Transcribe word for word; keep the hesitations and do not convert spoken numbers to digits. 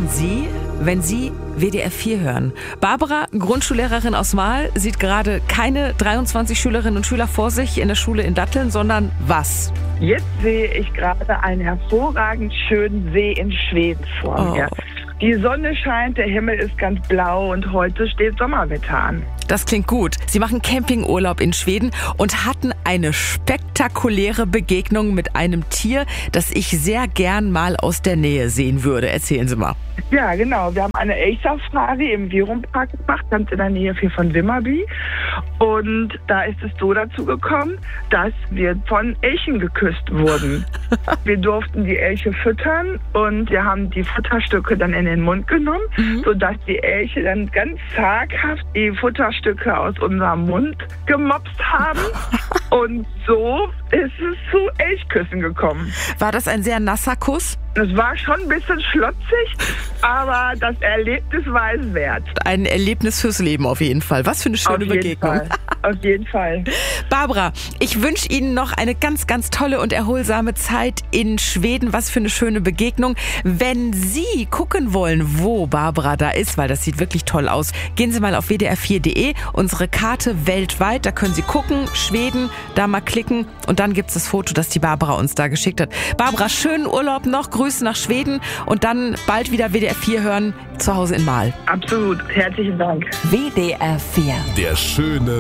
machen Sie, wenn Sie W D R vier hören? Barbara, Grundschullehrerin aus Mahl, sieht gerade keine dreiundzwanzig Schülerinnen und Schüler vor sich in der Schule in Datteln, sondern was? Jetzt sehe ich gerade einen hervorragend schönen See in Schweden vor mir. Oh. Die Sonne scheint, der Himmel ist ganz blau und heute steht Sommerwetter an. Das klingt gut. Sie machen Campingurlaub in Schweden und hatten eine spektakuläre Begegnung mit einem Tier, das ich sehr gern mal aus der Nähe sehen würde. Erzählen Sie mal. Ja, genau. Wir haben eine Elchsafari im Virumpark gemacht, ganz in der Nähe hier von Vimmerby. Und da ist es so dazu gekommen, dass wir von Elchen geküsst wurden. Wir durften die Elche füttern und wir haben die Futterstücke dann in den Mund genommen, mhm. sodass die Elche dann ganz zaghaft die Futterstücke aus unserem Mund gemopst haben. Und so ist es zu Elchküssen gekommen. War das ein sehr nasser Kuss? Es war schon ein bisschen schlotzig, aber das Erlebnis war es wert. Ein Erlebnis fürs Leben auf jeden Fall. Was für eine schöne auf jeden Begegnung. Fall. Auf jeden Fall. Barbara, ich wünsche Ihnen noch eine ganz, ganz tolle und erholsame Zeit in Schweden. Was für eine schöne Begegnung. Wenn Sie gucken wollen, wo Barbara da ist, weil das sieht wirklich toll aus, gehen Sie mal auf w d r vier punkt d e, unsere Karte weltweit. Da können Sie gucken, Schweden, da mal klicken und dann gibt es das Foto, das die Barbara uns da geschickt hat. Barbara, schönen Urlaub noch, Grüße nach Schweden und dann bald wieder W D R vier hören, zu Hause in Mahl. Absolut, herzlichen Dank. W D R vier. Der schöne